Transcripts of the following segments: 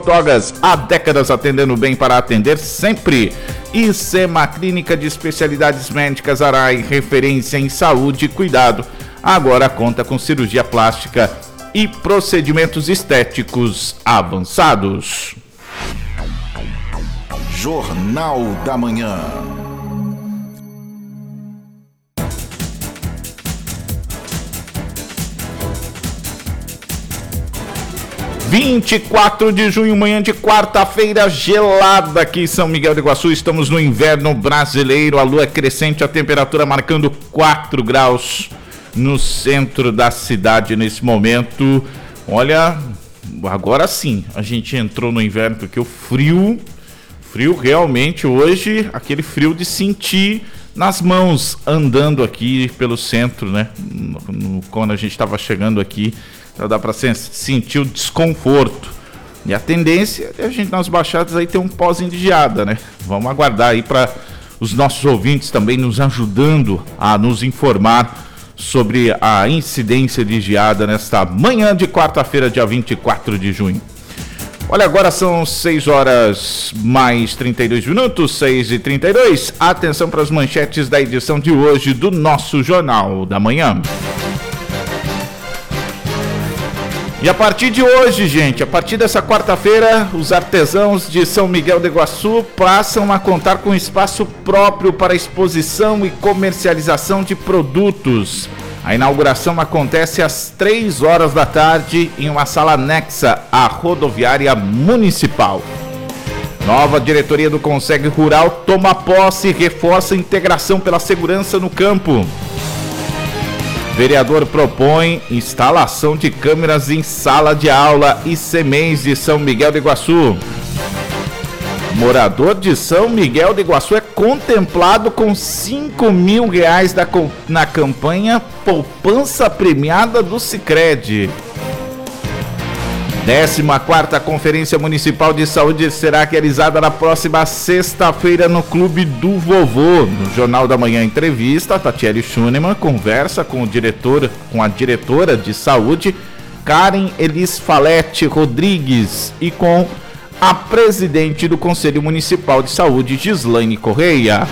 Odontogas, há décadas atendendo bem para atender sempre. E Sema, clínica de especialidades médicas Arai, referência em saúde e cuidado. Agora conta com cirurgia plástica e procedimentos estéticos avançados. Jornal da Manhã. 24 de junho, manhã de quarta-feira, gelada aqui em São Miguel do Iguaçu. Estamos no inverno brasileiro, a lua é crescente, a temperatura marcando 4 graus no centro da cidade nesse momento. Olha, agora sim, a gente entrou no inverno, porque o frio realmente hoje, aquele frio de sentir nas mãos andando aqui pelo centro, né? Quando a gente estava chegando aqui, já dá para sentir o desconforto. E a tendência é a gente nas baixadas aí ter um pós-in de geada, né? Vamos aguardar aí para os nossos ouvintes também nos ajudando a nos informar sobre a incidência de geada nesta manhã de quarta-feira, dia 24 de junho. Olha, agora são 6 horas mais 32 minutos, 6h32. Atenção para as manchetes da edição de hoje do nosso Jornal da Manhã. E a partir de hoje, gente, a partir dessa quarta-feira, os artesãos de São Miguel do Iguaçu passam a contar com espaço próprio para exposição e comercialização de produtos. A inauguração acontece às 3 horas da tarde em uma sala anexa à rodoviária municipal. Nova diretoria do Conseg Rural toma posse e reforça a integração pela segurança no campo. Vereador propõe instalação de câmeras em sala de aula e CMEs de São Miguel do Iguaçu. Morador de São Miguel do Iguaçu é contemplado com R$5 mil na campanha Poupança Premiada do Sicredi. 14ª Conferência Municipal de Saúde será realizada na próxima sexta-feira no Clube do Vovô. No Jornal da Manhã entrevista, Tatiele Schunemann conversa com a diretora de saúde, Karen Elis Falete Rodrigues, e com a presidente do Conselho Municipal de Saúde, Gislaine Correia.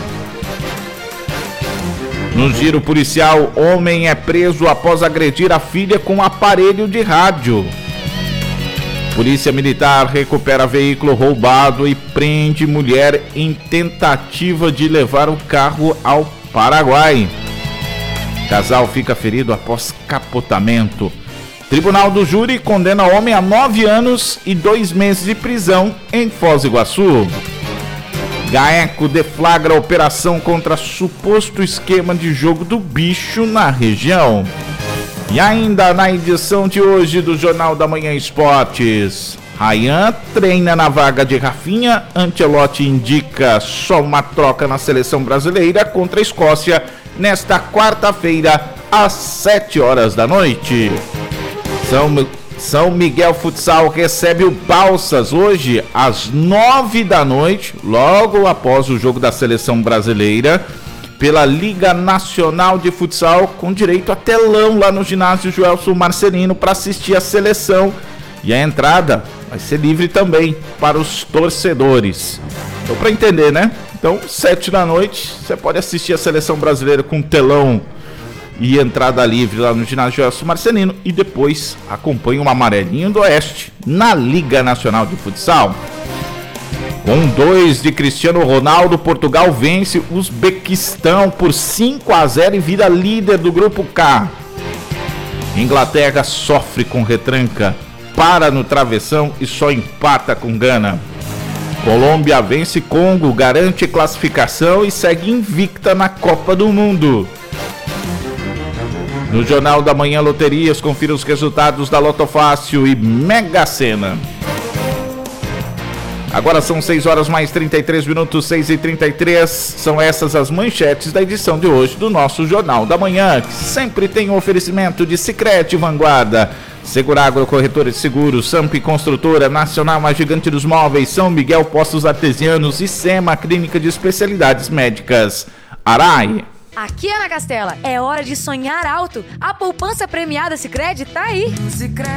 No giro policial, homem é preso após agredir a filha com aparelho de rádio. Polícia Militar recupera veículo roubado e prende mulher em tentativa de levar o carro ao Paraguai. Casal fica ferido após capotamento. Tribunal do Júri condena homem a 9 anos e 2 meses de prisão em Foz do Iguaçu. GAECO deflagra operação contra suposto esquema de jogo do bicho na região. E ainda na edição de hoje do Jornal da Manhã Esportes, Ryan treina na vaga de Rafinha, Ancelotti indica só uma troca na seleção brasileira contra a Escócia nesta quarta-feira às 7 horas da noite. São Miguel Futsal recebe o Balsas hoje às 9 da noite, logo após o jogo da seleção brasileira, pela Liga Nacional de Futsal, com direito a telão lá no ginásio Joelson Marcelino para assistir a seleção. E a entrada vai ser livre também para os torcedores. Então, para entender, né? Então, 7 da noite, você pode assistir a seleção brasileira com telão e entrada livre lá no ginásio Joelson Marcelino, e depois acompanha o Amarelinho do Oeste na Liga Nacional de Futsal. Com 2 de Cristiano Ronaldo, Portugal vence o Uzbequistão por 5-0 e vira líder do grupo K. Inglaterra sofre com retranca, para no travessão e só empata com Gana. Colômbia vence Congo, garante classificação e segue invicta na Copa do Mundo. No Jornal da Manhã Loterias, confira os resultados da Loto Fácil e Mega Sena. Agora são 6 horas mais 33 minutos, 6h33. São essas as manchetes da edição de hoje do nosso Jornal da Manhã, que sempre tem um oferecimento de Sicredi Vanguarda, Seguragro, corretora de seguros, Samp Construtora, Nacional, mais gigante dos móveis, São Miguel Postos Artesianos e Sema, clínica de especialidades médicas Arai. Aqui, Ana Castela, é hora de sonhar alto. A poupança premiada Sicredi tá aí.